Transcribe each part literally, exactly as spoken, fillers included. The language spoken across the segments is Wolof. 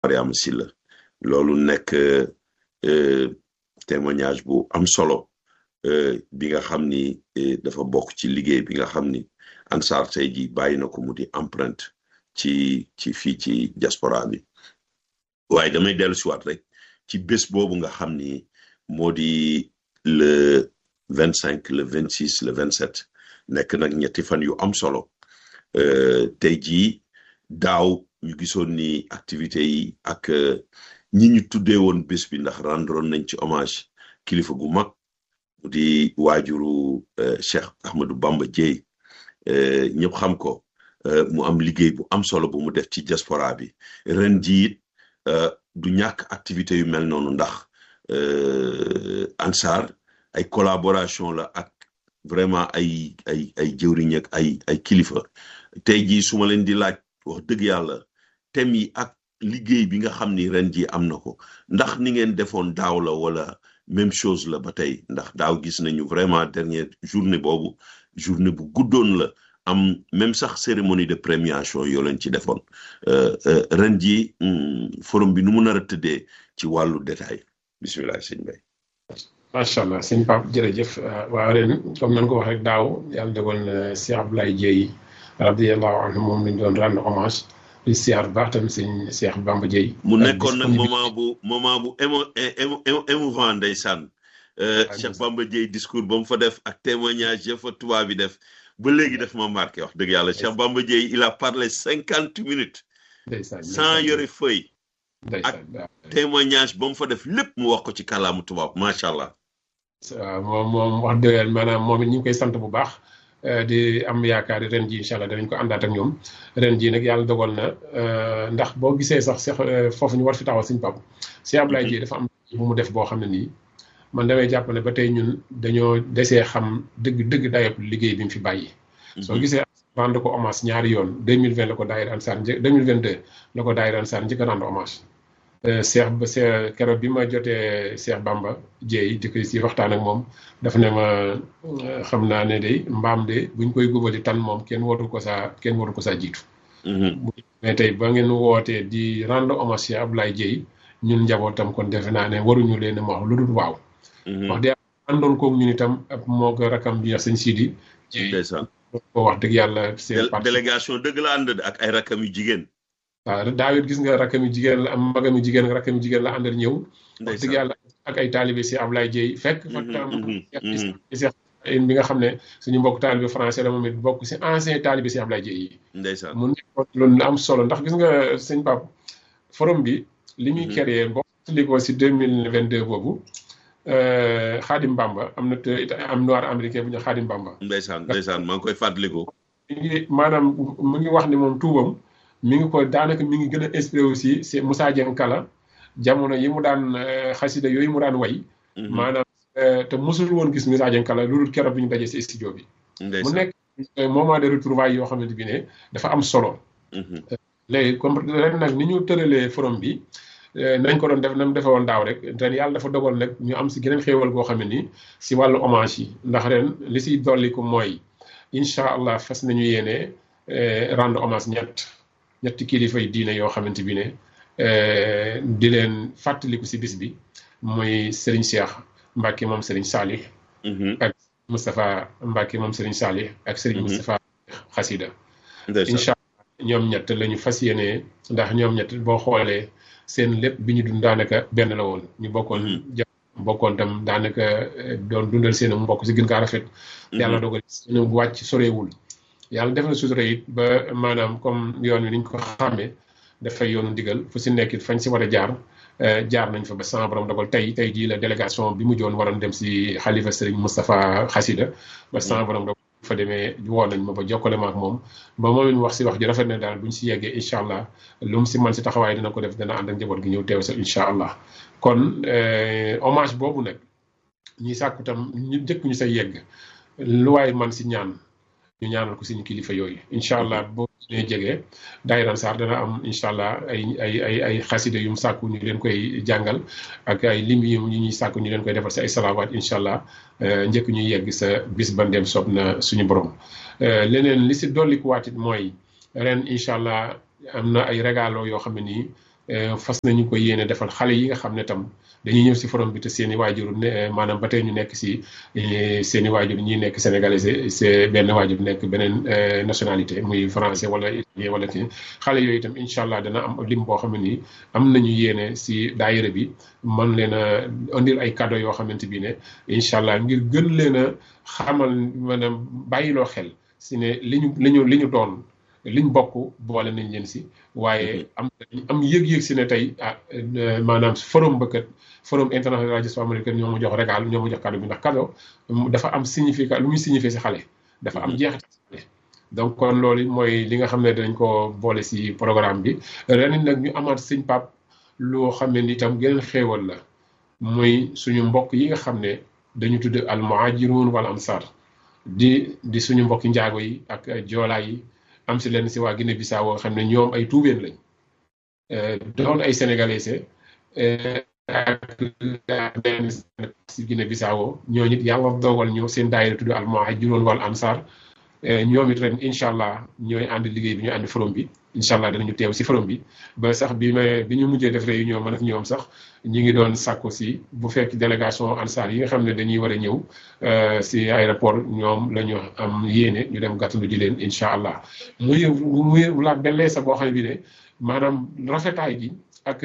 Mariama Sylla loolu nekk témoignage bu am solo bi nga xam ni dafa bokk ci liggéey bi nga xam ni Ansar tey ji bàyyi na ko mu di empreinte ci ci fii ci diaspora bi waaye damay dellu si waat rek ci bés boobu nga xam ni moo di le vingt cinq le vingt six le vingt sept nekk nag ñetti fan yu am solo tey jii daaw ñu gisoon ni activités yi ak ñi ñu tuddee woon bés bi ndax rendroon nañ ci hommage kilifa gu mag mu di waajuru Cheikh Ahmadou Bamba Dièye ñëpp xam ko mu am liggéey bu am solo bu mu def ci diaspora bi ren jii it du ñàkk activité yu mel noonu ndax Ansar ay collaboration la ak vraiment ay ay ay jëwriñ ak ay ay kilifa tey jii su ma leen di laaj wax dëgg yàlla thème yi ak liggéey bi nga xam ni ren jii am na ko ndax ni ngeen defoon daaw la wala même chose la ba tey ndax daaw gis nañu vraiment dernière journée boobu journée bu guddoon la am même sax cérémonie de premiation yoo leen ci defoon ren jii forum bi nu mu nar a tëddee ci wàllu détail bisimilah sëñ Mbaye. macha allah sëñ Pape jërëjëf waaw ren comme nan ko wax rek daaw yàlla dogal na Cheikh Abdoulaye Dièye radiyallahu anhu moom lañ doon rendre hommage di siyaar bu baax tamit sëñ Cheikh Bamba Dièye mu nekkoon nag moment bu moment bu émo émouvant ndeysaan Cheikh Bamba Dièye discours ba mu fa def ak témoignage ya fa tubaab bi def ba léegi def ma marqué wax dëgg yàlla Cheikh Bamba Dièye il a parlé cinquante minutes sans yore feuille ak témoignage ba mu fa def lépp mu wax ko ci kàllaamu tubaab macha allah. waaw moom moom wax dëgg yàlla maanaam moom it ñu ngi koy sant bu baax di am yaakaar ren ji incha allah danañ ko àndaat ak ñoom ren jii nag yàlla dogal na ndax boo gisee sax sax foofu ñu war fi taxaw suñu pap si Abdoulaye Dièye dafa am bu mu def boo xam ne nii man damay jàpp ne ba tey ñun dañoo desee xam dëgg dëgg dayop liggéey bi mu fi bàyyi. soo gisee rendre ko hommage ñaari yoon deux mille vingt la ko daayira Ansar një deux mille vingt deux la ko daayira Ansar njëkk a rendre hommage. Cheikh ba Cheikh keroog bi ma jotee Cheikh Bamba Dièye di koy si waxtaan ak moom dafa ne ma xam naa ne de mbaam de buñ koy gubali tan moom kenn waru ko saa kenn waru ko saa jiitu. mais tey ba ngeen wootee di rendre hommage Cheikh Abdoulaye Dièye ñun njabootam kon defe naa ne waruñu leen a wax lu dul waaw. wax dëgg àndoon koog ñun itam ak moo ko rakam bi sëñ Sidi. ndeysaan ko wax dëgg yàlla. seen délégation dëgg la ànd ak ay rakam yu jigéen. waaw Daawit gis nga rakkam yu jigéen la am magam yu jigéen ak rakkam yu jigéen la àndal ñëw. wax dëgg yàlla ak ay taalibe si Abdoulaye Dièye fekk. fa tam bi nga xam ne suñu mbokk taalibe français la moom it bokk si ancien taalibe si Abdoulaye Dièye yi. ndeysaan mu nekkoon loolu am solo ndax gis nga sëñ Pape forum bi. li ñuy créé boo ko si deux mille vingt deux boobu. Xaadim Bamba am na am noir américain bu ñu Xaadim Bamba. ndeysaan ndeysaan maa ngi koy fàttaliku. maanaam mu ngi wax ne moom tuubam. mi ngi ko daanaka mi ngi gën a inspiré aussi c'est Moussa Dieng Kala jamono yi mu daan xasida yooyu mu daan way. maanaam te mosul woon gis Moussa Dieng Kala loolu keroog bi ñu daje si studio bi. mu nekk moment de retrouvailles yoo xamante bi ne dafa am solo. léegi comme ren nag ni ñu tëralee forum bi nañ ko doon def na mu defee woon daaw rek ren yàlla dafa dogal nag ñu am si geneen xéewal goo xam ne nii si wàllu hommage yi ndax ren li siy dolliku mooy incha allah fas nañu yéene rendre hommage ñett. ñetti kilifa yi diine yoo xamante bi ne di leen fàttaliku si bis bi muy Serigne Cheikh Mbacke moom Serigne Salih. ak Moustapha Mbacke moom Serigne Salih ak Serigne Moustapha Xasida. incha allah ñoom ñett la ñu fas yéene ndax ñoom ñett boo xoolee seen lépp bi ñu dund daanaka benn la woon. ñu bokkoon ja bokkoon tam daanaka doon dundal seen mbokk si gën kaa rafet. yàlla dogal seen wàcc sorewul. yàlla def na sutura it ba maanaam comme yoon wi niñ ko xàmmee dafay yoonu ndigal fu si nekk fañ si war a jaar jaar nañ fa ba sama borom dogal tey tey jii la délégation bi mu joon waroon dem si xalifa Serigne Moustapha Xasida ba sama borom dogal fa demee woon nañ ma ba jokkale ma ak moom ba moom ñu wax si wax ji rafet na daal buñ si yeggee incha allah lu mu si man si taxawaay dina ko def dana ànd ak njaboot gi ñëw teew sa incha allah kon hommage boobu nag ñuy sàkku tam ñu jëkk ñu say yegg lu waay man si ñaan ñu ñaanal ko suñu kilifa yooyu incha allah boo ñuy jegee daayira Ansar dana am incha allah ay ay ay ay xasida yu mu sàkku ñu leen koy jàngal ak ay lim yu ñuy sàkku ñu leen koy defal si ay salawaat incha allah njëkk ñuy yegg sa bis ba dem soob na suñu borom. leneen li si dolli ku waatit mooy ren incha allah am na ay régalo yoo xam ne nii fas nañu ko yéene defal xale yi nga xam ne tam dañuy ñëw si forum bi te seen i waajur ne maanaam ba tey ñu nekk si seen i waajur ñi nekk sénégalais c'est benn waajur nekk beneen nationalité muy français wala italien wala kii xale yooyu itam incha allah dana am lim boo xam ne nii am nañu yéene si daayira bi man leen a indil ay cadeau yoo xamante bi ne incha allah ngir gën leen a xamal maanaam bàyyiloo xel si ne li ñu li ñu li ñu doon liñ bokk boole nañ leen si waaye am am yëg-yëg si ne tey ah maanaam forum bëkkat forum international diaspora américaine ñoo ma jox régal ñoo ma jox cadeau bi ndax cadeau dafa am significat lu muy signifié si xale dafa am jeexital si xale donc kon loolu mooy li nga xam ne dañ ko boole si programme bi ren nag ñu amaat sëñ Pape loo xam ne ni itam geneen xéewal la muy suñu mbokk yi nga xam ne dañu tudd al muhajirun wal ansar di di suñu mbokki njaago yi ak joolaa yi am si leen si waa Guinée Bissau woo xam ne ñoom ay tuubeen lañ doon ay sénégalais ak benn si Guinée Bissau ñooñu it yàlla dogal ñu seen daayira tudd al muhajirun wal ansar ñoom it ren incha allah ñooy ànd liggéey bi ñu ànd forum bi incha allah danañu teew si forum bi ba sax bi ma bi ñu mujjee def réunion man ak ñoom sax ñi ngi doon sàkku si bu fekk délégation ansar yi nga xam ne dañuy war a ñëw si aéroport ñoom la ñu am yéene ñu dem gàttandu ji leen incha allah muy muy la benn sa boo xam ne bi ne maanaam rafetaay gi ak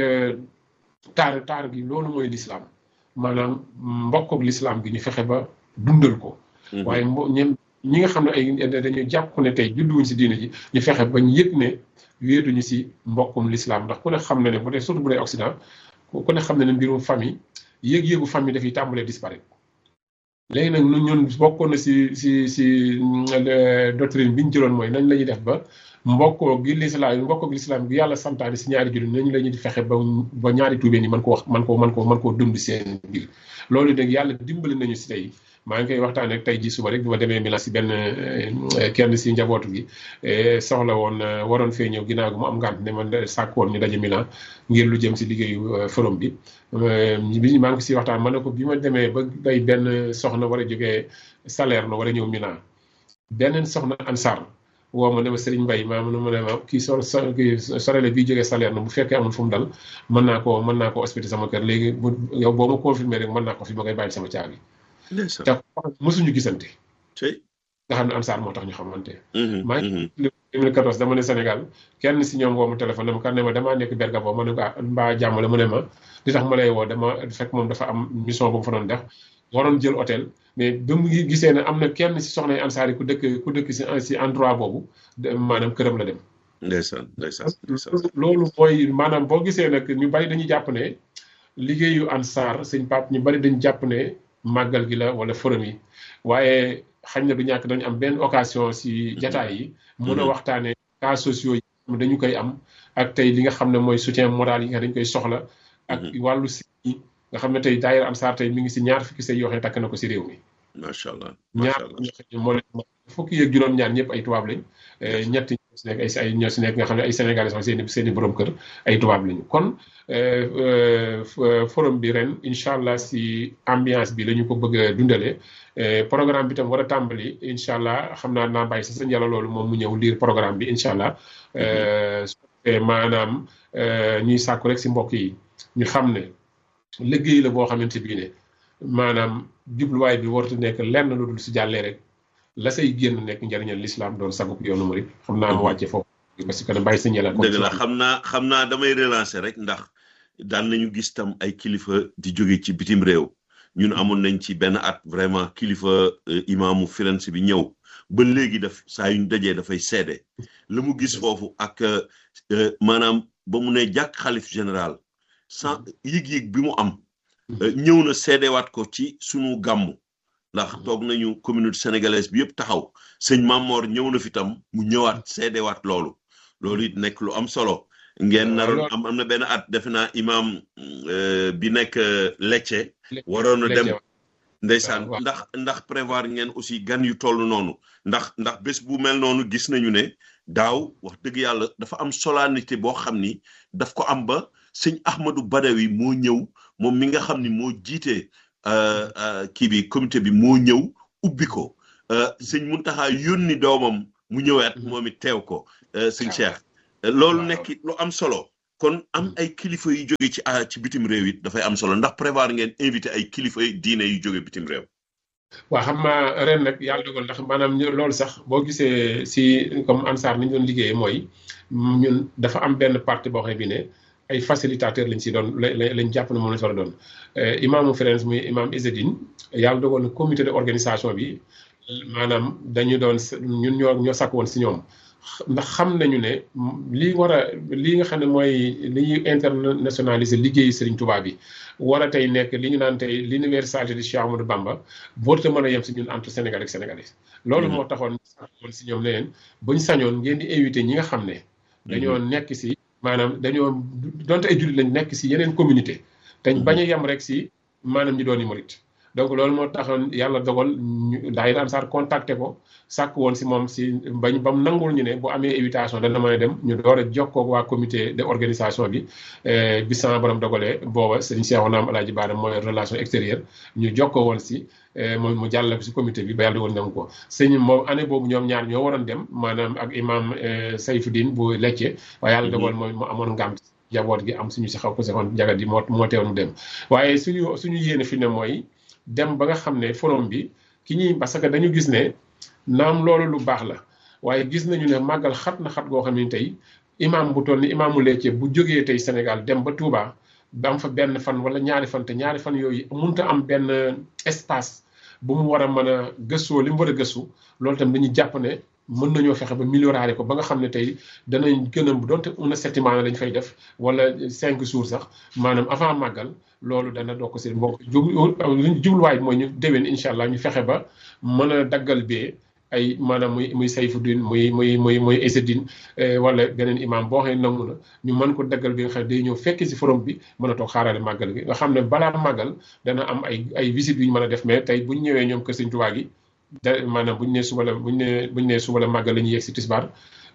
taar taar gi loolu mooy l'islam maanaam mbokkoog l'islam gi ñu fexe ba dundal ko waaye mbo ñem ñi nga xam ne ay dañuy jàpp ne tey judduwuñ si diine ji ñu fexe bañ yëg ne wéetuñu si mbokkum l'islam ndax ku ne xam ne ne bu dee surtout bu dee Occident ku ne xam ne ne mbirum famille yëg-yëgu famille dafay tàmbalee disparaître léegi nag ñun ñun bokkoon na si si si doctrine bi ñu jëloon mooy nañ la ñuy def ba mbokkoo gi l'islam mbokkoo gi l'islam gi yàlla santaane si ñaari jullit nañ la ñuy fexe ba ba ñaari tuubeen yi mën ko wax mën ko mën ko mën koo dund seen biir loolu nag yàlla dimbali nañu si tey maa ngi koy waxtaan ak tey jii suba rek bi ma demee Milan si benn kenn si njabootu gi soxla woon waroon fee ñëw ginnaaw gi mu am ngànt ne man sàkk woon ñu daje Milan ngir lu jëm si liggéeyu forum bi bi maa ngi si waxtaan ma ne ko bi ma demee ba day benn soxna war a jógee Salerno war a ñëw Milan beneen soxna Ansar woo ma ne ma Serigne Mbaye maa ma ne ma kii so kii sorele bii jógee Salerno bu fekkee amul fu mu dal mën naa koo mën naa koo hospité sama kër léegi bu yow boo ma confirmé rek mën naa ko fi ba koy bàyyi sama caabi te mësuñu gisante nga xam ne Ansar moo tax ñu xamante maa ngi deux mille quatorze dama ne Sénégal kenn si ñoom woo ma téléphone dama kan ne ma damaa nekk Bergamo ma ne ko ah mbaa jàmm la mu ne ma li tax ma lay woo dama fekk moom dafa am mission bu mu fa doon def waroon jël hôtel mais ba mu gisee ne am na kenn si soxna Ansar yi ku dëkk ku dëkk si si endroit boobu maanaam këram la dem ndeysaan ndeysaan loolu mooy maanaam boo gisee nag ñu bari dañuy jàpp ne liggéeyu Ansar sëñ Pape ñu bari dañu jàpp ne màggal gi la wala forum yi waaye xañ na du ñàkk dañu am benn occasion si jataay yi mën a waxtaane cas sociaux yi dañu koy am ak tey li nga xam ne mooy soutien moral yi nga dañ koy soxla ak wàllu si nga xam ne tey daayira Ansar tey mi ngi si ñaar fukki say yoo xam ne takk na ko si réew mi macha allah ñaar moo leen fukki yeeg juróom ñaar ñëpp ay tubaab lañ ñett ñoo si nekk ay ay ñoo si nekk nga xam ne ay sénégalais sax seen seen i borom kër ay tubaab lañu kon forum bi ren incha allah si ambiance bi la ñu ko bëgg a dundalee programme bi tam war a tàmbali incha allah xam naa naa bàyyi sa sa njëla loolu moom mu ñëw lire programme bi incha allah su fekkee maanaam ñuy sàkku rek si mbokk yi ñu xam ne liggéey la boo xamante bii ne maanaam jubluwaay bi waratu nekk lenn lu dul si jàllee rek la say génn nekk njëriñal l'islam doon sagub yoonu murid xam naa mu wàcce foofu parce que bàyyi sa njëla dëgg la xam naa xam naa damay relancer rek ndax daan nañu gis tam ay kilifa di jóge ci bitim réew ñun amoon nañ ci benn at vraiment kilifa imaamu Firenze bi ñëw ba léegi daf saa yuñ dajee dafay seede la mu gis foofu ak maanaam ba mu ne jàkk xalif général sans yëg-yëg bi mu am ñëw na seedewaat ko ci sunu gàmmu ndax toog nañu communauté sénégalaise bi yëpp taxaw sëñ Mamor ñëw na fi tam mu ñëwaat seedewaat loolu loolu it nekk lu am solo ngeen naroon am am na benn at defe naa imam bi nekk Lecce waroon na dem ndeysaan ndax ndax prévoir ngeen aussi gan yu toll noonu ndax ndax bés bu mel noonu gis nañu ne daaw wax dëgg yàlla dafa am solennité boo xam ni daf ko am ba sëñ Ahmadou Badawi moo ñëw moom mi nga xam ni moo jiite kii bi comité bi moo ñëw ubbi ko sëñ Muntaxa yónni doomam mu ñëwaat moom it teew ko sëñ Cheikh loolu nekk lu am solo kon am ay kilifa yu jóge ci ci bitim réew it dafay am solo ndax prévoir ngeen invité ay kilifa diine yu jóge bitim réew. waaw xam naa ren nag yàlla dogal ndax maanaam loolu sax boo gisee si comme Ansar ni ñu doon liggéeyee mooy ñun dafa am benn partie boo xam ne ne ay facilitateur lañ si doon lañ jàpp ne moom lañ si war a doon imaamu France muy imaam Izzeddine yàlla dogal na comité de organisation bi maanaam dañu doon ñun ñoo ñoo sàkk woon si ñoom ndax xam nañu ne lii war a lii nga xam ne mooy li ñuy internationaliser liggéeyu Serigne Touba bi war a tey nekk li ñu naan tey l'universalité de Cheikh Ahmadou Bamba boorte mën a yem si ñun entre Sénégal ak Sénégalais loolu moo taxoon woon si ñoom leneen buñ sañoon ngeen di invité ñi nga xam ne dañoo nekk si maanaam dañoo donte ay jullit lañ nekk si yeneen communauté te bañ a yem rek si maanaam ñu doon i murit donc loolu moo taxoon yàlla dogal daayira Ansar contacté ko sàkk woon si moom si bañ ba mu nangul ñu ne bu amee invitation dana mën a dem ñu door a jokkoo waa comité de organisation bi bi sama borom dogalee booba sëriñ Cheikh Naam Alaaji Baara mooy relation extérieure ñu jokkoo woon si moom mu jàll si comité bi ba yàlla dogal nangu ko sëñ moom année boobu ñoom ñaar ñoo waroon dem maanaam ak imam Sayfuddin bu Lecce waaye yàlla dogal mooy mu amoon ngàmt jaboot gi am suñu si xaw ko seexoon jagat yi moo moo teewoon dem waaye suñu suñu yéene fi ne mooy dem ba nga xam ne forum bi ki ñuy parce que dañu gis ne naam loolu lu baax la waaye gis nañu ne màggal xat na xat goo xam ne tey imam bu toll ni imaamu Lecce bu jógee tey Sénégal dem ba Touba ba am fa benn fan wala ñaari fan te ñaari fan yooyu mënta am benn espace bu mu war a mën a gëstoo li mu war a gëstu loolu tam dañuy jàpp ne mën nañoo fexe ba améliorer ko ba nga xam ne tey danañ gën a donte un septième lañ fay def wala cinq jours sax maanaam avant màggal loolu dana dokk si mbokk jubluwaay mooy ñu déwén incha allah ñu fexe ba mën a daggal bee ay maanaam muy muy Sayfuddin muy muy muy muy Izzeddine wala beneen imam boo xam ne nangu na ñu mën ko daggal bi nga xam ne day ñëw fekk si forum bi mën a toog xaarale màggal gi nga xam ne balaa màggal dana am ay ay visites yu ñu mën a def mais tey bu ñu ñëwee ñoom kër Sëñ Tuubaa gi da maanaam bu ñu nee suba la bu ñu nee bu ñu nee suba la màggal la ñuy yegg si tisbaar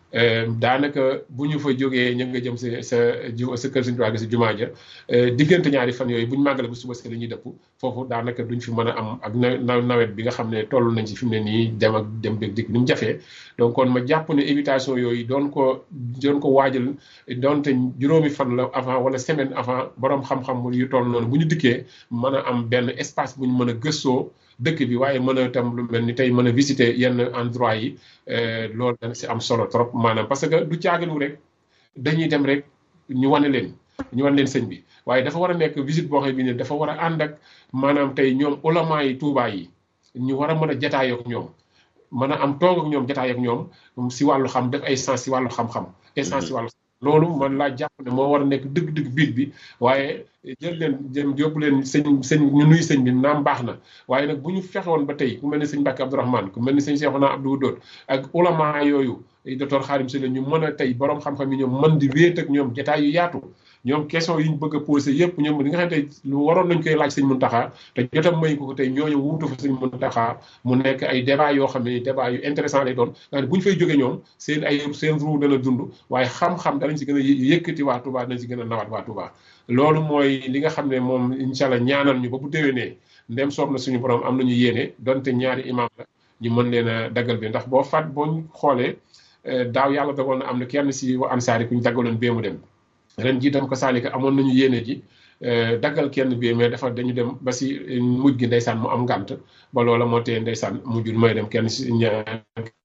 daanaka bu ñu fa jógee ñu nga jëm sa sa sa kër Sëñ Tuubaa gi si jumaa ja diggante ñaari fan yooyu bu ñu màggale bu suba si la ñuy dëpp foofu daanaka duñ fi mën a am ak na nawet bi nga xam ne toll nañ si fi mu ne nii dem ak dem beeg dikk ni mu jafee donc kon ma jàpp ne invitation yooyu doon ko doon ko waajal doonte juróomi fan la avant wala semaine avant borom xam-xam yu toll noonu bu ñu dikkee mën a am benn espace bu ñu mën a gëstoo dëkk bi waaye mën a tam lu mel ni tey mën a visiter yenn endroit yi loolu dana si am solo trop maanaam parce que du caaganu rek dañuy dem rek ñu wane leen ñu wane leen sëñ bi waaye dafa war a nekk visite boo xam ne dafa war a ànd ak maanaam tey ñoom ulama yi Tuubaa yi ñu war a mën a jataayoo ak ñoom mën a am toog ak ñoom jataay ak ñoom si wàllu xam def ay sens si wàllu xam-xam essence si wàllu loolu man laa jàpp ne moo war a nekk dëgg-dëgg biir bi waaye jël leen jëm yóbbu leen sëñ sëñ ñu nuy sëñ bi naam baax na waaye nag bu ñu fexewoon ba tey ku mel ne sëñ Mbàkke Abdourahmane ku mel ne sëñ Cheikhouna Abdou Wadoud ak ulama yooyu docteur Khadim Sylla ñu mën a tey borom xam-xam yi ñoom mën di wéet ak ñoom jataay yu yaatu ñoom question yi ñu bëgg a posé yëpp ñoom li nga xam ne tey lu waroon nañ koy laaj sëñ Muntaxa te jotam may ko ko tey ñooñu wuutu fa sëñ Muntaxa mu nekk ay débat yoo xam ne débat yu intéressant lay doon nga ne bu ñu fay jógee ñoom seen ay seen ruu dana dund waaye xam-xam danañ si gën a yëkkati waa Touba danañ si gën a nawaat waa Touba loolu mooy li nga xam ne moom incha allah ñaanal ñu ba bu déwénee ndem soob na suñu borom am nañu yéene donte ñaari imam la ñu mën leen a daggal bi ndax boo fat boo xoolee daaw yàlla dogal na am na kenn si wa ansaari ku ñu daggaloon bee mu dem ren jii tam ko saalika amoon nañu yéene ji daggal kenn bi mais dafa dañu dem ba si mujj gi ndeysaan mu am ngànt ba loola moo tee ndeysaan mujjul may dem kenn si ñaar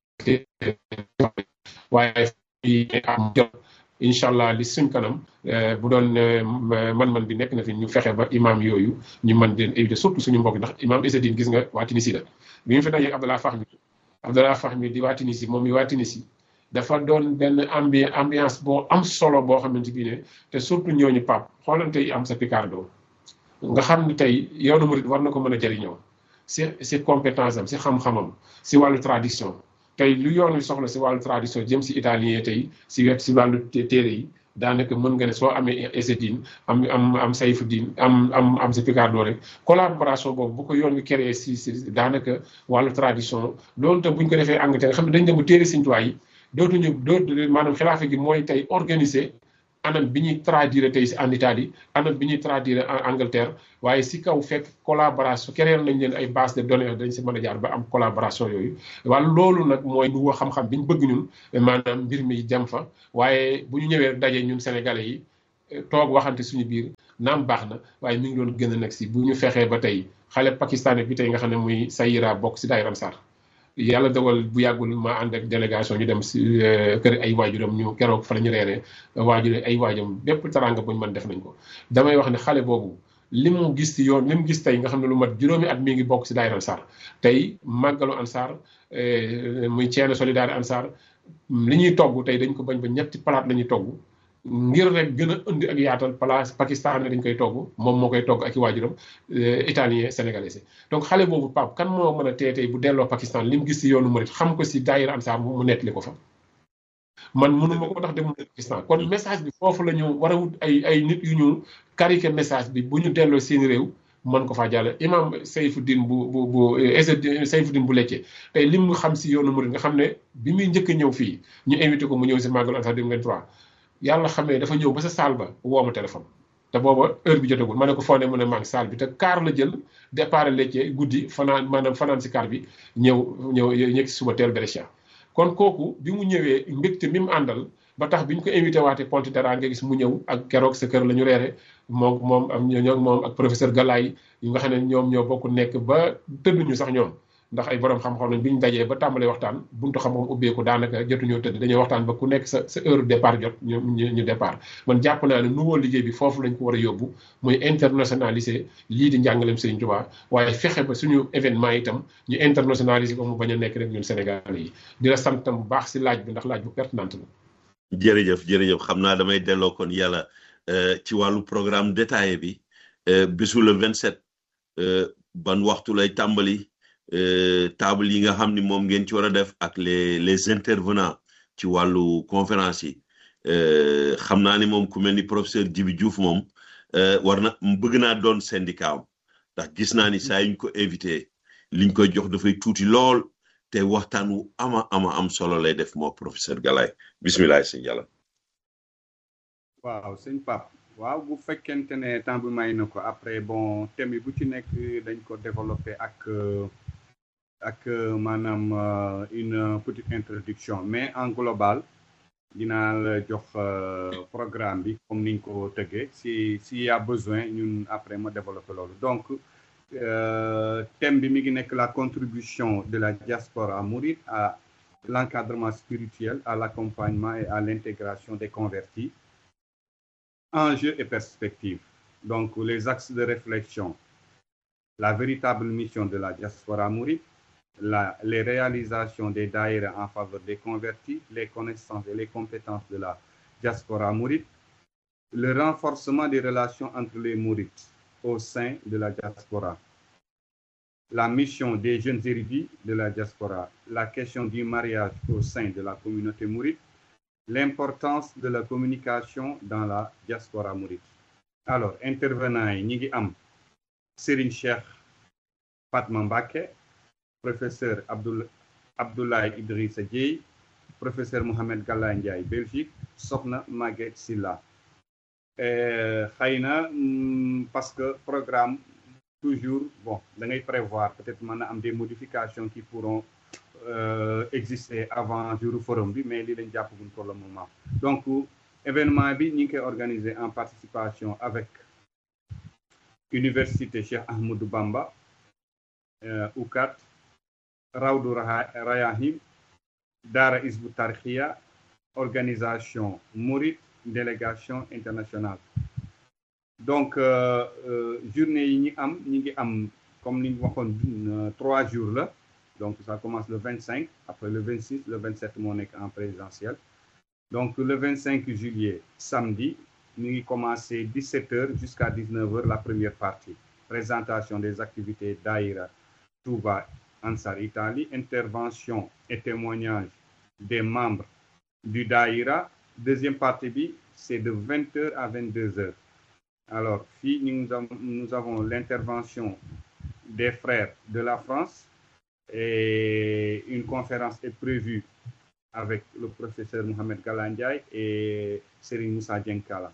waaye am jot incha allah li suñ kanam bu doon man-man bi nekk na fi ñu fexe ba imam yooyu ñu mën leen éviter surtout suñu mbokk ndax imam Izzeddine gis nga waa Tunisie la bi ñu fi dajee Abdallah Fahmi Abdallah Fahmi di waa Tunisie moom mi waa Tunisie dafa doon benn ambi ambiance boo am solo boo xamante bi ne te surtout ñooñu pap xoolante yi am sa Picardo nga xam ne tey yoonu murid war na ko mën a jëriñoo si si compétence am si xam-xamam si wàllu tradition tey lu yoon wi soxla si wàllu tradition jëm si italien tey si wet si wàllu téere yi daanaka mën nga ne soo amee Izzeddine am am am Sayfuddin am am am si Picardo rek collaboration boobu bu ko yoon wi créé si si daanaka wàllu tradition loolu tam bu ñu ko defee Angleterre xam ne dañ dem bu téere Sëñ Tuubaa yi dootuñu dootu maanaam xilaafa gi mooy tey organiser anam bi ñuy traduire tey si en Italie anam bi ñuy traduire en Angleterre waaye si kaw fekk collaboration créer nañ leen ay base de données dañ si mën a jaar ba am collaboration yooyu wala loolu nag mooy nu xam-xam bi ñu bëgg ñun maanaam mbir mi dem fa waaye bu ñu ñëwee daje ñun sénégalais yi toog waxante suñu biir naam baax na waaye mi ngi doon gën a nekk si bu ñu fexee ba tey xale pakistanais bi tey nga xam ne muy Sayira bokk si daayira Ansar yàlla dogal bu yàggul ma ànd ak délégation ñu dem si kër ay waajuram ñu keroog fa la ñu reeree waajur ay waajam bépp taranga buñ mën def nañ ko damay wax ne xale boobu li mu gis ci yoon li mu gis tey nga xam ne lu mat juróomi at mi ngi bokk si daayira Ansar tey màggalu Ansar muy ceene solidaire Ansar li ñuy togg tey dañ ko bañ ba ñetti palaat la ñuy togg ngir rek gën a indi ak yaatal place Pakistan dañ koy togg moom moo koy togg ak i waajuram italien sénégalais donc xale boobu Pape kan moo mën a tee tey bu delloo Pakistan li mu gis si yoonu murit xam ko si daayira Ansar mu nettali ko fa man mënuma ko tax dem Pakistan kon message bi foofu la ñu war a wut ay ay nit yu ñu karike message bi bu ñu delloo seen réew mën ko faa jàll imam Seyfuddin bu bu bu Seyfuddin bu Lecce tey li mu xam si yoonu murit nga xam ne bi muy njëkk a ñëw fii ñu invité ko mu ñëw si màggalu Ansar deux mille vingt-trois yàlla xamee dafa ñëw ba sa saal ba woo ma téléphone te booba heure bi jotagul ma ne ko foo ne mu ne maa ngi saal bi te kaar la jël départ Lecce guddi fanaan maanaam fanaan si kaar bi ñëw ñëw ñëg si suba teel Brescia kon kooku bi mu ñëwee mbégte mi mu àndal ba tax bi ñu ko invité waatee Pontedera nga gis mu ñëw ak keroog sa kër la ñu reere moom moom am ñoo moom ak professeur Galaye yi nga xam ne ñoom ñoo bokk nekk ba tëdduñu sax ñoom ndax ay borom xam-xam lañ bi ñu dajee ba tàmbalee waxtaan buntu xam-xam ubbeeku daanaka jotuñoo tëdd dañoo waxtaan ba ku nekk sa sa heure départ jot ñu ñu départ man jàpp naa ne nouveau liggéey bi foofu lañ ko war a yóbbu muy internationaliser lii di njàngaleem Serigne Touba waaye fexe ba suñu événement itam ñu internationaliser ko mu bañ a nekk rek ñun Sénégalais yi di la sant tam bu baax si laaj bi ndax laaj bu pertinente la. jërëjëf jërëjëf xam naa damay delloo kon yàlla ci wàllu programme détaillé bi bisu le vingt-sept ban waxtu lay tàmbali. table yi nga xam ni moom ngeen ci war a def ak les les intervenants ci wàllu conférence yi xam naa ni moom ku mel ni professeur Djibi Diouf moom war na bëgg naa doon syndicat am ndax gis naa ni saa yuñ ko invité liñ koy jox dafay tuuti lool te waxtaan wu ama ama am solo lay def moo professeur Galaye bisimilah sëñ Yàlla. waaw sëñ Pape waaw bu fekkente ne temps bi may na ko après bon thème yi bu ci nekk dañ ko développé ak. ak maanaam une petite introduction mais en global dinaa la jox programme bi comme niñ ko tëggee si s'il y a besoin ñun après ma développer loolu donc thème bi mi ngi nekk la contribution de la diaspora mouride à l'encadrement spirituel, à l'accompagnement et à l'intégration des convertis, enjeux et perspectives. Donc les axes de réflexion, la véritable mission de la diaspora mouride, La, les réalisations des daïras en faveur des convertis, les connaissances et les compétences de la diaspora mouride, le renforcement des relations entre les mourides au sein de la diaspora, la mission des jeunes érudits de la diaspora, la question du mariage au sein de la communauté mouride, l'importance de la communication dans la diaspora mouride. Alors, intervenants yi ñi ngi am Serigne Cheikh Fatma Mbacké, professeur Abdoul Abdoulaye Idrissa Dieye, professeur Mohamed Galaye Ndiaye Belgique, soxna Maguette Silla. xëy na parce que programme toujours bon da ngay prévoir peut-être mën na am des modifications qui pourront euh, exister avant jour forum bi mais lii lañ jàppaguñ pour le moment. Donc événement bi ñu ngi koy organiser en participation avec Université Cheikh Ahmadou Bamba, euh, U C A T, Rawdu Rayahim, Dara Hizbut Tarqiyyah, organisation Mouride, délégation internationale. Donc euh, euh, journée yi ñi am ñi ngi am comme ni ñu waxoon euh, trois jours là. Donc ça commence le vingt-cinq, après le vingt-six, le vingt-sept moo nekk en présentiel. Donc le vingt-cinq juillet, samedi, ñu ngi commencé dix-sept heures jusqu'à dix-neuf heures la première partie. Présentation des activités Daïra Touba Ansar Italie, intervention et témoignage des membres du Daïra. Deuxième partie bi, c'est de vingt heures à vingt-deux heures. Alors, fii nous avons, nous avons l'intervention des frères de la France et une conférence est prévue avec le professeur Mohamed Galaye Ndiaye et Serigne Moussa Dienkala.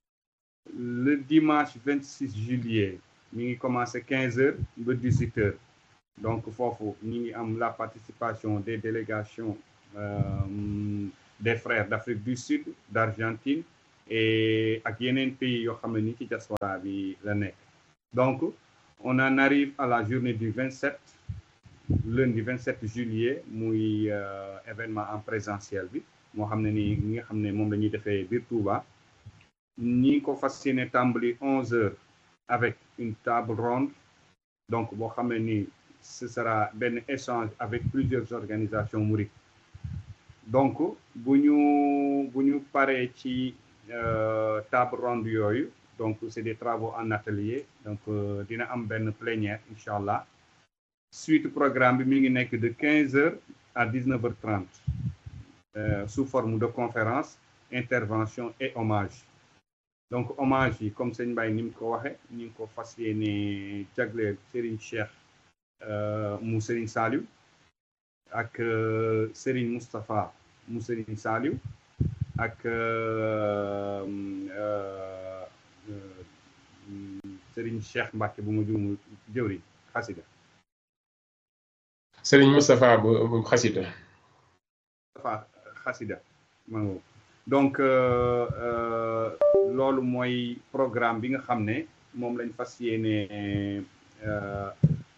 Le dimanche vingt-six juillet, ñu ngi commencé quinze heures ba dix-huit heures. Donc foofu ñu ngi am la participation des délégations euh, des frères d'Afrique du Sud, d'Argentine et ak yeneen pays yoo xam ne ni ci diaspora bi la nekk. Donc on en arrive à la journée du vingt-sept lundi vingt-sept juillet muy euh, événement en présentiel bi moo xam ne ni ñi nga xam ne moom la ñuy defee biir Touba ñi ko fas yéene tàmbali onze heures avec une table ronde donc boo xam ne ni ce sera benn échange avec plusieurs organisations mourides. Donc bu ñu bu ñu paree ci euh, table ronde yooyu donc c'est des travaux en atelier donc euh, dina am benn plénière incha allah. Suite programme bi mi ngi nekk de quinze heures à dix-neuf heures trente euh, sous forme de conférence intervention et hommage. Donc hommage yi comme sëñ Mbaye ni mu ko waxe ni ngi ko fas yéene jagleel Serigne Cheikh euh, mu Serigne Saliou ak euh, Serigne Moustapha mu Serigne Saliou ak euh, euh, euh, Serigne Cheikh Mbacke bu ma juumu jëwri xasida Serigne Moustapha bu bu xasida Moustapha xasida mango donc euh, euh, loolu mooy programme bi nga xam ne moom lañ fas yéene euh,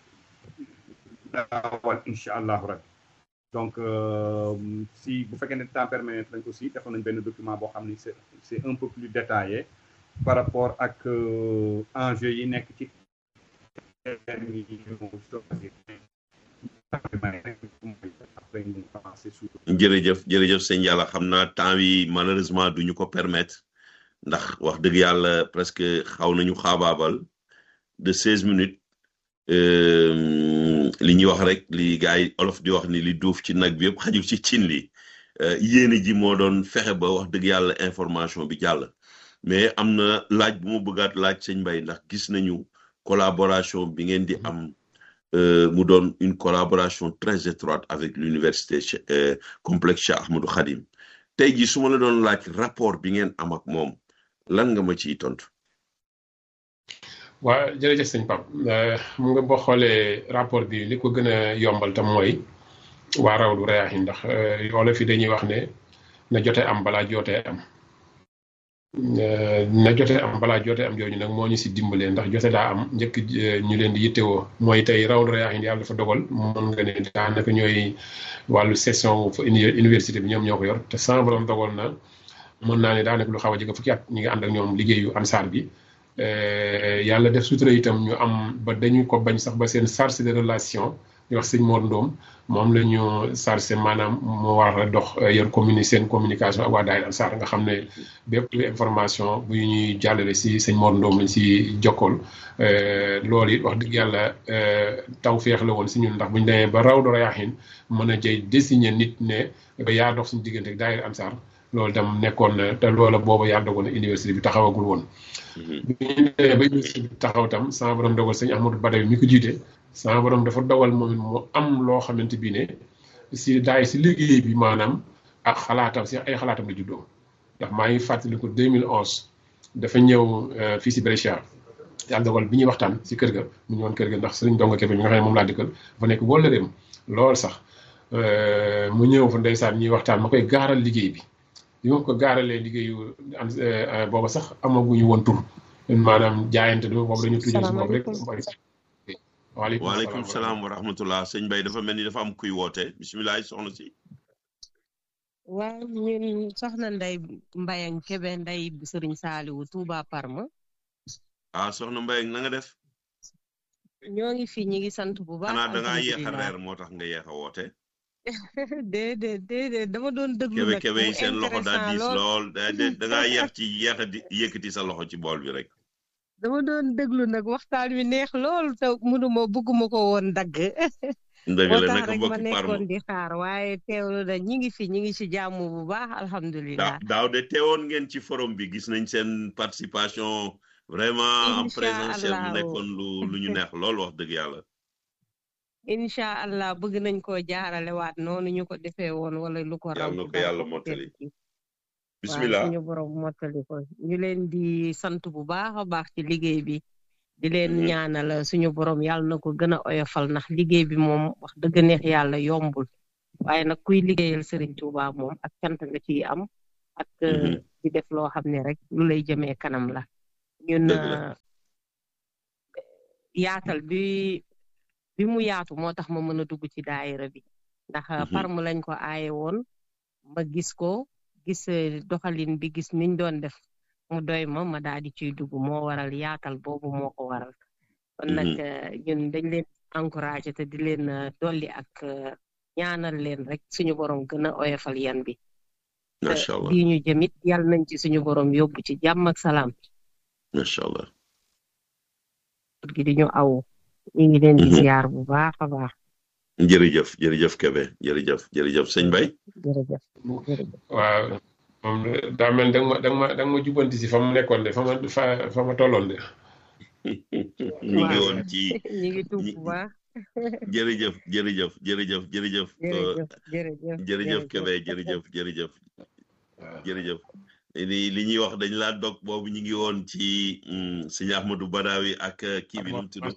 daawal incha allahu rabbi donc euh, si bu fekkee ne temps permettre lañ aussi defoon nañ benn document boo xam ne c'est c'est un peu plus détaillé par rapport ak euh, enjeux yi nekk ci jërëjëf jërëjëf sëñ Yàlla xam naa temps yi malheureusement duñu ko permettre ndax wax dëgg yàlla presque xaw nañu xaabaabal de seize minutes li ñuy wax rek li gars yi olof di wax ni li duuf ci nag bi yëpp xajul ci cin li yéene ji moo doon fexe ba wax dëgg yàlla information bi jàll mais am na laaj bu mu bëggaat laaj sëñ Mbaye ndax gis nañu collaboration bi ngeen di am mu doon une collaboration très étroite avec l'université euh, complexe Cheikh Ahmadou Khadim tey jii su ma la doon laaj rapport bi ngeen am ak moom lan nga ma ciy tontu. waaw jërëjëf sëñ Pape mu nga boo xoolee rapport bi li ko gën a yombal tam mooy waa Rawdu Rayaahin ndax wala fi dañuy wax ne na jotee am balaa jotee am na jotee am balaa jotee am jooju nag moo ñu si dimbalee ndax jote daa am njëkk ñu leen di yittewoo mooy tey Rawdu Rayaahin yàlla dafa dogal mën nga ne daanaka ñooy wàllu session fa université bi ñoom ñoo ko yor te sama borom dogal na mën naa ne daanaka lu xaw a jege fukki at ñi ngi ànd ak ñoom liggéeyu ansaar bi yàlla def sutura itam ñu am ba dañu ko bañ sax ba seen chargé de relation ñu wax sëñ Mor Ndoom moom la ñu chargé maanaam moo war a dox yor communi seen communication ak waa daayira ansaar nga xam ne bépp information bu ñuy jàllale si sëñ Mor Ndoom lañ si jokkool loolu it wax dëgg yàlla taw feex la woon si ñun ndax buñu demee ba Rawdu Rayaahin mën a jëy désigner nit ne yaa dox suñu diggante ak daayira ansaar loolu tam nekkoon na te loola booba yaa dogoon na université bi taxawagul woon. bi ñu demee ba université bi taxaw tam sama borom dogal sëñ Ahmadou Badawi mi ko jiite sama borom dafa dogal moom it mu am loo xamante bi ne si daay si liggéey bi maanaam ak xalaatam si ay xalaatam la juddoo ndax maa ngi fàttaliku deux mille onze dafa ñëw fii si Brescia yàlla dogal bi ñuy waxtaan si kër ga mu ñëwoon kër ga ndax sëriñ Donga Kébé mi nga xam ne moom laa dëkkal dafa nekk wóllëreem lool sax mu ñëw fa ndeysaan ñuy waxtaan ma koy gaaral liggéey bi bi ma ko gaaralee liggéeyu booba sax amaguñu woon tur maanaam jaayante du boobu dañu tuddee si boobu rek. waaleykum salaam wa rahmatullah sëñ Mbaye dafa mel ni dafa am kuy woote bisimilah soxna si. waaw ñun soxna Ndeye Mbayang Kébé Ndeye Serigne Saliou Touba Parma. ah soxna Mbayang na nga def. ñoo ngi fi ñi ngi sant bu baax. xanaa da ngaa yéex a reer moo tax nga yéex a woote. déedéet déedéet dama doon déglu nag. Kébé Kébé yi seen loxo daal diis lool da ngaa yéex ci yéex a di yëkkati sa loxo ci bool bi rek. dama doon déglu nag waxtaan wi neex lool te mënuma bëgguma ko woon dagg. dëgg la nag rek ma mbokki Parma nekkoon di xaar waaye teewlu na ñi ngi fi ñi ngi ci jàmm bu baax alhamdulilah. daaw de teewoon ngeen ci forum bi gis nañ seen participation. vraiment en présentiel mu nekkoon lu lu ñu neex lool wax dëgg yàlla. incha allah bëgg nañ koo jaarale waat noonu ñu ko defee woon wala lu ko raw. yàlla na ko yàlla mottali. bismillah suñu borom mottali ko ñu leen di sant bu baax a baax ci liggéey bi. di leen ñaanal suñu borom yàlla na ko gën a oyofal ndax liggéey bi moom wax dëgg neex yàlla yombul. waaye nag kuy liggéeyal Serigne Touba moom ak cant nga ciy am. ak di def loo xam ne rek lu lay jëmee kanam la ñun yaatal bi bi mu yaatu moo tax ma mën a dugg ci daayira bi ndax parm lañ ko aaye woon ma gis ko gis doxalin bi gis niñ doon def mu doy ma ma daal di ciy dugg moo waral yaatal boobu moo ko waral kon nag ñun dañ leen encouragé te di leen dolli ak ñaanal leen rek suñu borom gën a oyofal yan bi macha allah di ñu jëmit yàlla nañ ci suñu borom yóbbu ci jàmm ak salaam macha allah gi di ñu aw ñu ngi leen di ziar bu baax a baax jërëjëf jërëjëf Kébé jërëjëf jërëjëf sëñ Bay jërëjëf jërëjëf waaw moom daa mel da nga ma da nga ma da nga ma jubbanti si fa mu nekkoon de fa ma fa fa ma tolloon de ñu ngi woon ci ñu ngi tuub bu baax jërëjëf jërëjëf jërëjëf jërëjëf jërëjëf jërëjëf Kébé jërëjëf jërëjëf jërëjëf li li ñuy wax dañ laa dog boobu ñu ngi woon ci sëñ Ahmadou Badawi ak kii bi nu mu tudd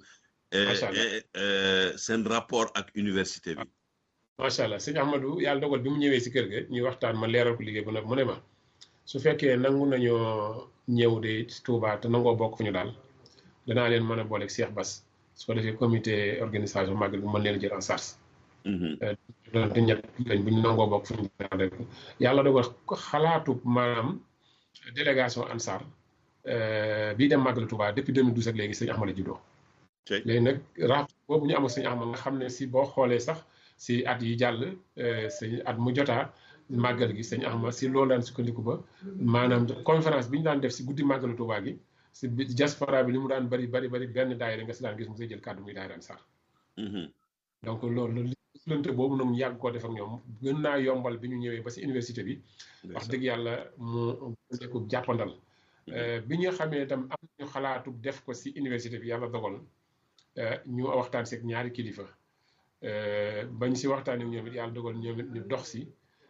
seen rapport ak université bi macha allah sëñ Ahmadou yàlla dogal bi mu ñëwee si kër ga ñuy waxtaan ma leeral ko liggéey bu nag mu ne ma su fekkee nangu nañoo ñëw de Touba te nangoo bokk fu ñu daal danaa leen mën a booleeg Cheikh Bass su ko defee comité organisation màggal bi mën leen jël en charge donte ñett lañ bu ñu nangoo bokk fu ñu daal rek yàlla dogal xalaatu maanaam délégation Ansar bii dem màggal Touba depuis deux mille douze ak léegi sëñ Ahmadou juddoo léegi nag rapport boobu ñu am ak sëñ Ahmadou nga xam ne si boo xoolee sax si at yi jàll sëñ at mu jotaa màggal gi sëñ Ahmad si loolu daan sukkandiku ba maanaam conférence bi ñu daan def si guddi màggalu Touba gi si diaspora bi li mu daan bari bari bari benn daayira nga si daan gis mu say jël kàddu muy daayira Ansar donc loolu lante boobu nag ñu yàgg koo def ak ñoom gën naa yombal bi ñu ñëwee ba si université bi wax dëgg yàlla mu nekku jàppandal bi ñu xamee itam am ñu xalaatu def ko si université bi yàlla dogal ñu waxtaan seeg ñaari kilifa bañ si waxtaan ak ñoom it yàlla dogal ñoom it ñu dox si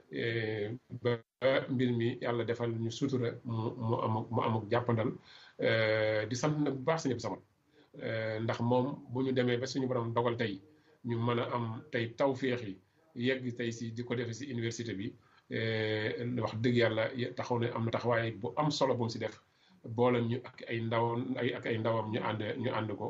ba mbir mi yàlla defal ñu sutura mu mu am mu am ak jàppandal di sant nag bu baax si ñëpp sama ndax moom bu ñu demee ba suñu borom dogal tey ñu mën a am tey tawféex yi yegg tey si di ko defee si université bi wax dëgg yàlla taxaw ne am na taxawaay bu am solo bu mu si def boole ñu ak ay ndaw ay ak ay ndawam ñu ànd ñu ànd ko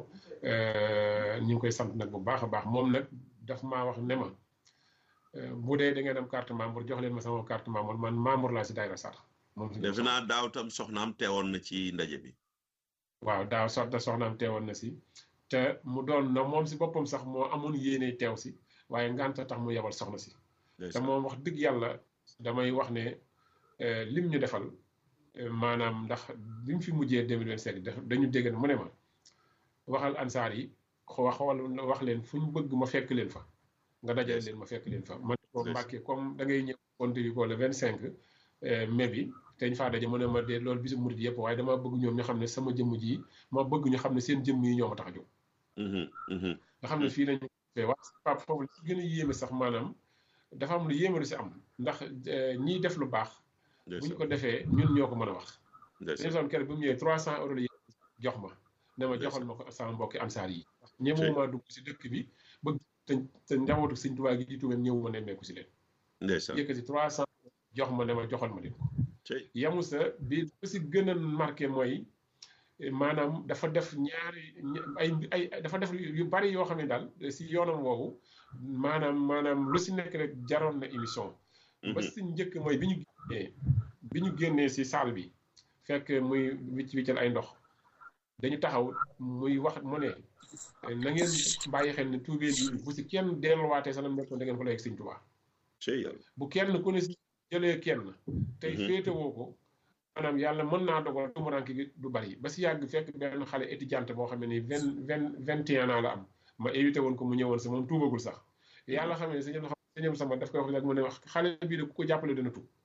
ñu ngi koy sant nag bu baax a baax moom nag daf maa wax ne ma bu dee da ngeen am carte membre jox leen ma sama carte membre man membre laa si daayira Ansar. moom si defe naa daaw tam soxnaam teewoon na ci ndaje bi. waaw daaw soxna soxnaam teewoon na si te mu doon na moom si boppam sax moo amoon yéene teew si waaye ngànta tax mu yebal soxna si. te moom wax dëgg yàlla damay wax ne lim ñu defal. maanaam ndax bi mu fi mujjee deux mille vingt-cinq dañu dégg mu ne ma waxal Ansar yi wax wax leen fu ñu bëgg ma fekk leen fa nga dajale leen ma fekk leen fa man ko Mbàkke comme da ngay ñëw contribué ko le vingt cinq mai bi te ñu faa daje mu ne ma de loolu bisu murid yëpp waaye dama bëgg ñoom ñu xam ne sama jëmm ji ma bëgg ñu xam ne seen jëmm yi ñoo ma tax a jóg nga xam ne fii lañu fee wax pap foofu li gën a yéeme sax maanaam dafa am lu yéeme lu si am ndax ñiy def lu baax bu ñu ko defee ñun ñoo ko mën a wax. ndeysaan ñun keroog bi mu ñëwee trois cent euros la jox ma. ne ma joxal ma ko sama mbokki Ansar yi. ñëwuma dugg si dëkk bi bëgg te te njabootu Sëñ Tuubaa gi jiitu leen ñëwuma nemmeeku si leen. ndeysaan yëkkati trois cent jox ma ne ma joxal ma leen ko. yamu sa bi ba si gën a marqué mooy maanaam dafa def ñaari ay ay dafa def yu bari yoo xam ne daal si yoonam woowu maanaam maanaam lu si nekk rek jaroon na émission. ba si njëkk mooy bi ñu génnee bi ñu génnee si salle bi fekk muy wicc wiccal ay ndox dañu taxaw muy wax mu ne na ngeen bàyyi xel ne tuubee bi bu si kenn delluwaatee sa la nekkoon da ngeen ko lay ak Sëñ Tuubaa bu kenn ku ne si jëlee kenn tey féetewoo ko maanaam yàlla mën naa dogal tumuranke gi du bari ba si yàgg fekk benn xale étudiante boo xam ne nii vingt vingt vingt et un ans la am ma évité woon ko mu ñëwoon sa moom tuubagul sax yàlla xam ne si ñëpp ñëpp sama daf koy wax rek mu ne wax xale bii de ku ko jàppale dana tuub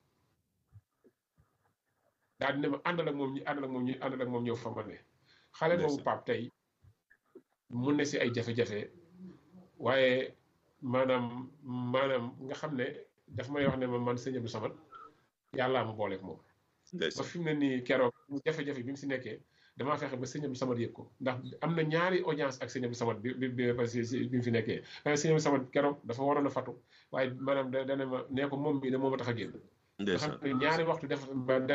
daal di ne ma àndal ak moom ñi àndal ak moom ñi àndal ak moom ñëw fa ma ne xale boobu Pape tey mun ne si ay jafe-jafe waaye maanaam maanaam nga xam ne daf may wax ne ma man sëñ Abdou Samad yàllaa ma booleeg moom ba fi mu ne nii keroog jafe-jafe bi mu si nekkee damaa fexe ba sëñ Abdou Samad yëg ko ndax am na ñaari audience ak sëñ Abdou Samad bi bi bi bi mu fi nekkee sëñ Abdou Samad keroog dafa waroon a fatu waaye maanaam da dana ma nee ko moom mii de moo ma tax a génn nga xam ne ñaari waxtu def def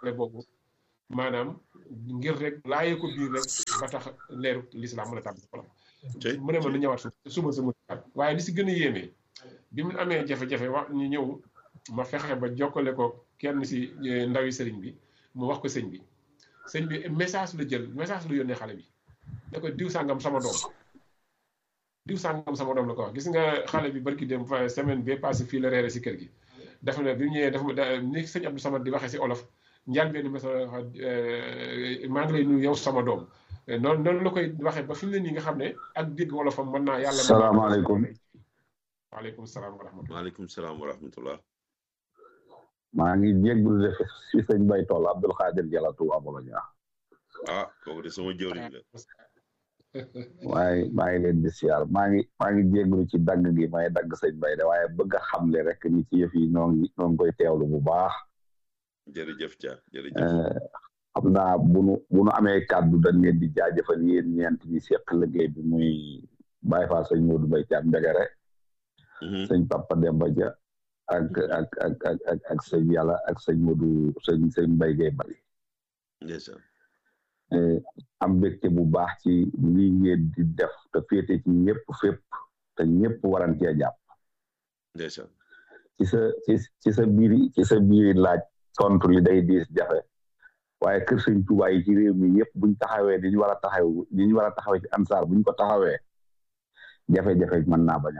xale boobu maanaam ngir rek laayee ko biir rek ba tax leeru l'islam mën a tàbbi xolam mu ne ma nu ñëwaat suba suba sa muat waaye li si gën a yéemee bi mu amee jafe-jafe wax ñu ñëw ma fexe ba jokkale ko kenn si ndawi sëriñ bi mu wax ko sëñ bi sëñ bi message la jël message la yónnee xale bi da ko diw sàngam sama doom diw sàngam sama doom la ko wax gis nga xale bi barki dem fa semaine bi passé fii la reere si kër gi dafa ne bi mu ñëwee dafa ni sëñ Abdou Samad di waxee si olof njaan benn message maa ngi lay nuyu yow sama doom noonu noonu la koy waxee ba fi mu ne nii nga xam ne ak dégg wolofam mën naa yàlla salaamaaleykum waaleykum salaam wa rahmatulah waaleykum salaam wa rahmatulah maa ngi jéggul def si sëñ Bay Toll Abdul Xaadir Jalatu Aboloña ah kooku de sama jëwriñ la waaye maa ngi leen di siyaar maa ngi maa ngi jéggulu ci dagg gi may dagg sëñ Bay de waaye bëgg a xamle rek ni ci yëf yi noo ngi noo ngi koy teewlu bu baax jërëjëf Dia jërëjëf xam naa bu nu bu nu amee kàddu dañ leen di jaajëfal yéen ñeent ñi seq liggéey bi muy Baye Fall sëñ Modou Mbaye Thiam Mbegere sëñ Papa Demba Dia ak ak ak ak ak ak sëñ yàlla ak sëñ Modou sëñ sëñ Mbaye Gueye Bali ndeysaan am mbégte bu baax ci lii ngeen di def te féete ci ñëpp fépp te ñëpp waran cee jàpp ndeysaan ci sa ci ci sa biir ci sa biir laaj tontu li day diis jafe waaye kër sëñ Tuubaa yi ci réew mi yëpp buñ taxawee ni ñu war a taxaw ni ñu war a taxawee ci ansaar buñ ko taxawee jafe-jafe mën naa bañ a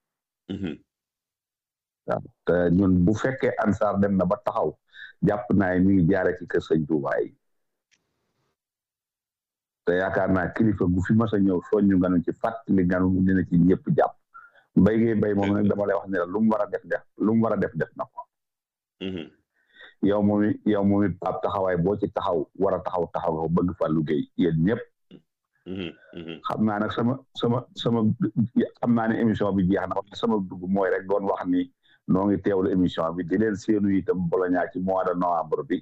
waaw te ñun bu fekkee ansaar dem na ba taxaw jàpp naa mi ngi jaare ci kër sëñ Tuubaa yi te yaakaar naa kilifa gu fi mas a ñëw soññu nga nu ci fàttali nga nu dina ci ñëpp jàpp mbay ngay bay moom nag dama lay wax ne la lu mu war a def def lu mu war a def def na ko yow moom it yow moom it Pape taxawaay boo ci taxaw war a taxaw taxaw nga bëgg fa liggéey yéen ñëpp xam naa nag sama sama sama xam naa ne émission bi jeex na sama dugg mooy rek doon wax ni noo ngi teewlu émission bi di leen seenu itam Bologna ci mois de novembre bi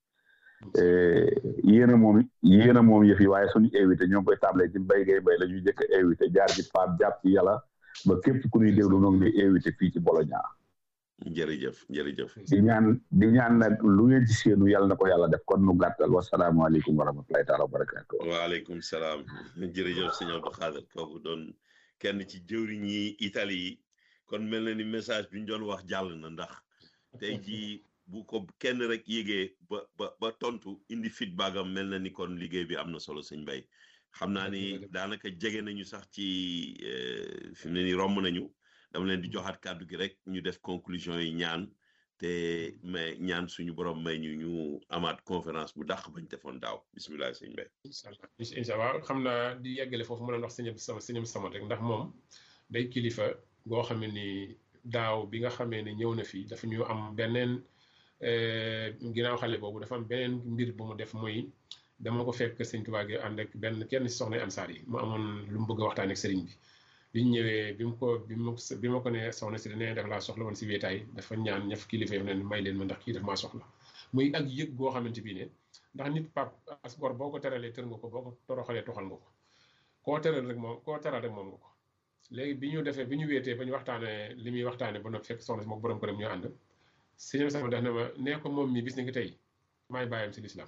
yéen a moom yéen a moom yëf yi waaye suñu invité ñoo ngi koy tàmbalee ci mbay ngay bay la ñuy jëkk invité jaar ci Pape jàpp ci yàlla ba képp ku ñuy déglu noo ngi lay invité fii ci Bologna jërëjëf jërëjëf di ñaan di ñaan nag lu ngeen ci seenu yàlla na ko yàlla def kon nu gàttal wasalaamaaleykum wa rahmatulahi taala wa barakaatu waaleykum salaam jërëjëf sëñ Abdou Khadre kooku doon kenn ci jëwriñ yi Italie yi kon mel na ni message bi ñu doon wax jàll na ndax tey jii bu ko kenn rek yégee ba ba ba tontu indi feedback am mel na ni kon liggéey bi am na solo sëñ Bay xam naa ni daanaka jege nañu sax ci fi mu ne ni romb nañu dama leen di joxaat kàddu gi rek ñu def conclusion yi ñaan te mais ñaan suñu borom may ñu ñu amaat conférence bu dàq bañ defoon daaw bisimilah sëñ Bay incha allah xam naa di yeggale foofu ma doon wax sëñam sama sëñam sama rek ndax moom day kilifa goo xam ne ni daaw bi nga xamee ne ñëw na fii dafa ñu am beneen ginnaaw xale boobu dafa am beneen mbir bu mu def muy dama ko fekk sëñ Tuubaa gi ànd ak benn kenn si soxna ansaar yi mu amoon lu mu bëgg a waxtaan ak sëriñ bi biñ ñëwee bi mu ko bi mu bi ma ko ne soxna si dane def laa soxla woon si wéetaay dafa ñaan ñaf kilifa yi ne may leen ma ndax kii daf maa soxla muy ak yëg goo xamante bi ne ndax nit pap as gor boo ko teralee tër nga ko boo ko toroxalee toxal nga ko koo teral rek moom koo teral rek moom nga ko léegi bi ñu defee bi ñu wéetee ba ñu waxtaanee li muy waxtaanee ba noppi fekk soxna si moom borom këram ñu ànd sëñ sama def ne ma nee ko moom mi bis ni ngi tey maay bàyyam si lislaam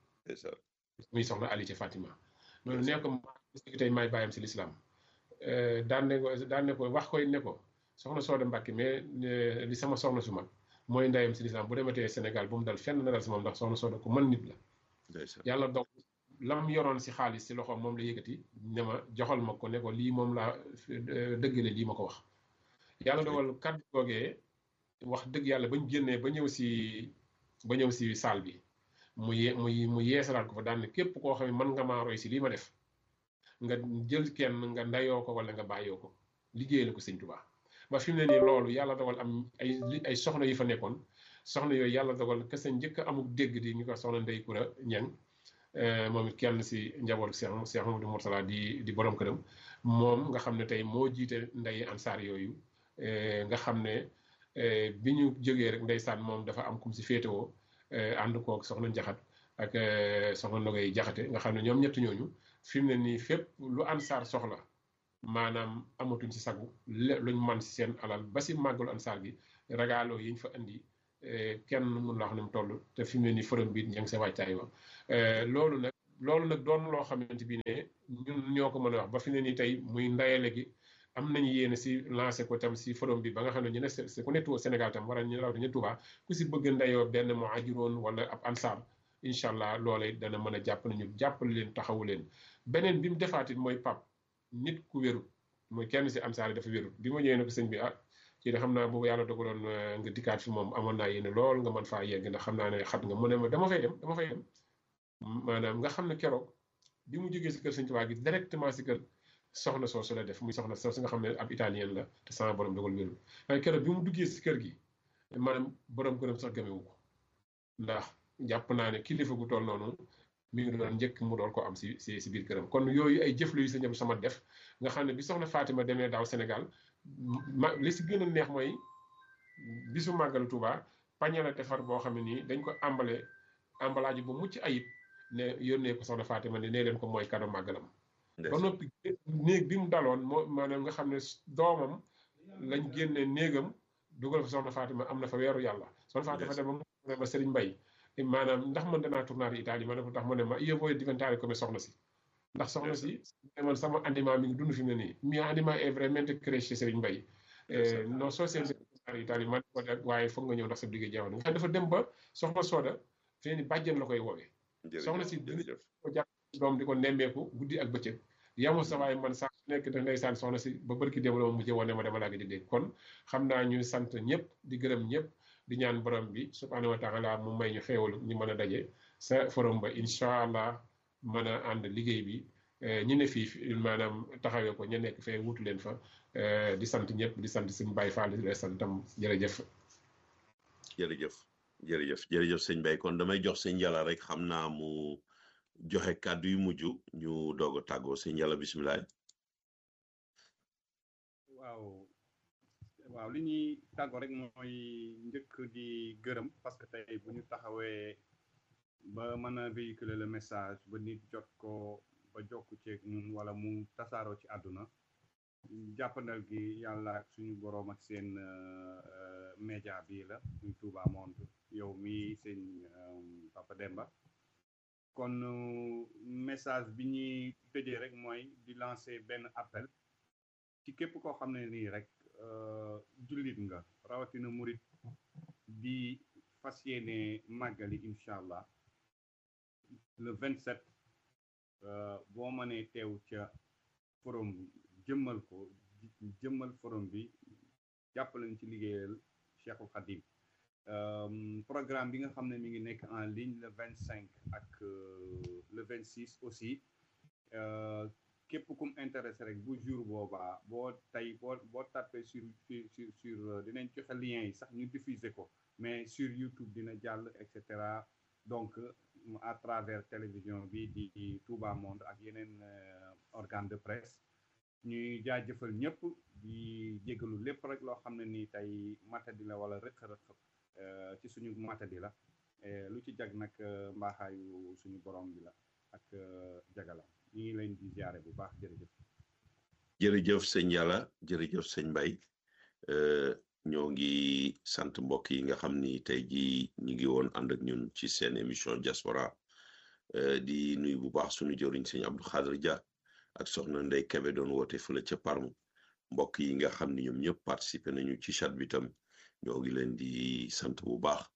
muy soxna Ali ci Fatima noonu nee ko bis ni ngi tey maay bàyyam si lislaam daan ne ko daan ne ko wax koy ne ko soxna Sooda Mbàkke mais li sama soxna su mag mooy ndayam si lislaam bu dematee Sénégal bu mu dal fenn na dal si moom ndax soxna Sooda ko mën nit la yàlla donc lam yoroon si xaalis si loxoom moom la yëkkati ne ma joxal ma ko ne ko lii moom laa dëggale lii ma ko wax yàlla dogal kàddu googee wax dëgg yàlla bañ génnee ba ñëw si ba ñëw si salle bi mu ye mu mu yeesalaat ko fa daan ne képp koo xam ne mën nga maa roy si lii ma def nga jël kenn nga ndayoo ko wala nga bàyyoo ko liggéeyal ko sëñ Tuubaa ba fi mu ne nii loolu yàlla dogal am ay ay soxna yu fa nekkoon soxna yooyu yàlla dogal ke sa njëkk a amuk dégg di ñu ko soxna Ndey Kura Ñang moom it kenn si njaboot Cheikh Cheikh Mamadou Mourtala di di borom këram moom nga xam ne tey moo jiite nday ansaar yooyu nga xam ne bi ñu jógee rek ndeysaan moom dafa am kum si féetewoo ànd koog soxna Njaxat ak soxna Nogay Jaxate nga xam ne ñoom ñett ñooñu fi mu ne nii fépp lu ansaar soxla maanaam amatuñ si sagu luñ man si seen alal ba si màggalu ansaar gi ragaaloo yiñ fa indi kenn mun la wax ne mu toll te fi mu ne nii forum bi ña ngi sa waajtaay wa loolu nag loolu nag doon loo xamante bi ne ñun ñoo ko mën a wax ba fi ne nii tey muy ndayale gi am nañu yéene si lancé ko tam si forum bi ba nga xam ne ñu ne c'est ku nekk Sénégal tam war a ñu rawte ñu Touba ku si bëgg ndayoo benn mu ajuroon wala ab ansaar incha allah loolee dana mën a jàpp nañu jàppale leen taxawu leen beneen bi mu defaatit mooy pap nit ku wérut mooy kenn si ansaar yi dafa wérut bi ma ñëwee ne ko sëñ bi ah ci de xam naa boobu yàlla dogaloon nga dikkaat fi moom amoon naa yéene lool nga mën faa yegg ndax xam naa ne xat nga mu ne ma dama fay dem dama fay dem maanaam nga xam ne keroog bi mu jógee si kër sëñ Tuubaa gi directement si kër soxna soosu la def muy soxna soosu nga xam ne ab italien la te sama borom dogal wérul waaye keroog bi mu duggee si kër gi maanaam borom këram sax gamewu ko ndax jàpp naa ne kilifa gu toll noonu mi ngi doon njëkk mu doon ko am si si si biir këram kon yooyu ay jëf la yu sa ñëpp sama def nga xam ne bi soxna Fatima demee daaw Sénégal ma li si gën a neex mooy bisu màggalu Touba pañe la defar boo xam ne nii dañ ko emballé emballage bu mucc ayib ne yónnee ko soxna Fatima ne nee leen ko mooy cadeau màggalam ba noppi néeg bi mu daloon moo maanaam nga xam ne doomam lañ génne néegam dugal fa soxna Fatima am na fa weeru yàlla soxna Fatima dem ba ma Serigne Mbaye maanaam ndax man danaa tournaare Italie ma ne ko ndax mu ne ma io voglio diventare come soxna si ndax soxna si man sama anima mi ngi dund fi mu ne nii mio anima è veramente cresce Serigne Mbaye non so sempre tournaare Italie man ko waaye foog nga ñëw ndax sa liggéey jeex na nga xam dafa dem ba soxna Soda fii ni bàjjen la koy woowee soxna si dina ko jàpp doom di ko nemmeeku guddi ak bëccëg yamul sa waaye man sax nekk da ndeysaan soxna si ba bërki démb la ma mujjee wane ma dama laa di dégg kon xam naa ñuy sant ñëpp di gërëm ñëpp di ñaan borom bi subhanahu wa taala mu may ñu xéewal ñu mën a daje sa forum ba incha allah mën a ànd liggéey bi ñi ne fii maanaam taxawee ko ña nekk fee wutu leen fa di sant ñëpp di sant suñu Baye Fall di sant tam jërëjëf. jërëjëf jërëjëf jërëjëf sëñ Baye kon damay jox sëñ Yàlla rek xam naa mu joxe kàddu yu mujj ñu doog a tàggoo sëñ Yàlla bisimilah. waaw waaw li ñuy tàggoo rek mooy njëkk di gërëm parce que tey bu ñu taxawee ba mën a véhiculer le message ba nit jot ko ba jokku ceeg ñun wala mu tasaaroo ci àdduna jàppandal gi yàlla ak suñu boroom ak seen média bii la muy Touba Monde yow mi sëñ Papa Demba kon message bi ñuy tëjee rek mooy di lancer benn appel ci képp koo xam ne nii rek jullit nga rawatina murit di fas yéene màggali incha allah le vingt-sept boo mënee teew ca forum jëmmal ko jëmmal forum bi jàppalañ ci liggéeyal Cheikhul Khadim programme bi nga xam ne mi ngi nekk en ligne le vingt-cinq ak le vingt-six aussi képp kum intéressé rek bu jour boobaa boo tey boo boo tapé sur sur sur dinañ joxe lien yi sax ñu diffuser ko mais sur YouTube dina jàll et cetera donc à travers télévision bi di Touba Monde ak yeneen organe de presse ñuy jaajëfal ñëpp di jégalu lépp rek loo xam ne nii tey matadi la wala rëq-rëq ci suñu matadi la lu ci jag nag mbaaxaayu suñu borom bi la ak jagalam ñu ngi leen di ziare bu baax jërëjëf. jërëjëf sëñ Yàlla jërëjëf sëñ Mbaye ñoo ngi sant mbokk yi nga xam ni tey jii ñu ngi woon ànd ak ñun ci seen émission diaspora di nuyu bu baax suñu jëriñ sëñ Abdou Khadre Dia ak soxna Ndey Kebe doon woote fële ca Parme mbokk yi nga xam ni ñoom ñëpp participé nañu ci chat bi tam ñoo ngi leen di sant bu baax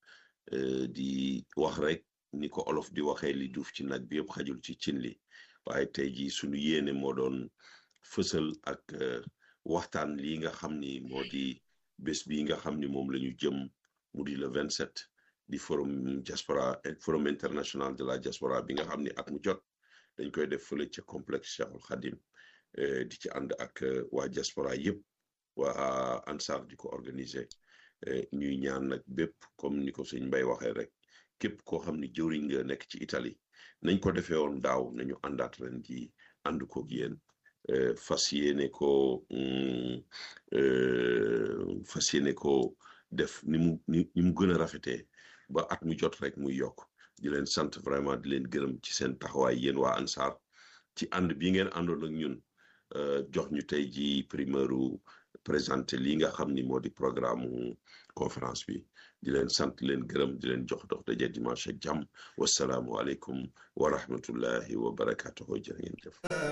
di wax rek ni ko olof di waxee li duuf ci nag bi yëpp xajul ci cin li waaye tey jii suñu yéene moo doon fësal ak waxtaan lii nga xam ni moo di bés bi nga xam ni moom la ñu jëm mu di le vingt-sept di forum diaspora forum international de la diaspora bi nga xam ni at mu jot dañ koy def fële ca complexe Cheikhul Khadim di ci ànd ak waa diaspora yëpp waa ANSAR di ko organiser ñuy ñaan nag bépp comme ni ko sëñ Mbaye waxee rek képp koo xam ni jëwriñ nga nekk ci Italie nañ ko defee woon daaw nañu àndaat ren ji ànd koog yéen fas yéene ko fas yéene ko def ni mu ni mu gën a rafetee ba at mu jot rek muy yokk di leen sant vraiment di leen gërëm ci seen taxawaay yéen waa ANSAR ci ànd bi ngeen àndoon ak ñun jox ñu tey ji primeuru présenté lii nga xam ni moo di programme conférence bi di leen sant leen gërëm di leen jox dox daje dimanche ak jàmm wasalaamu aleykum wa rahmatullahi wa barakatuhu jërë ngeen jëf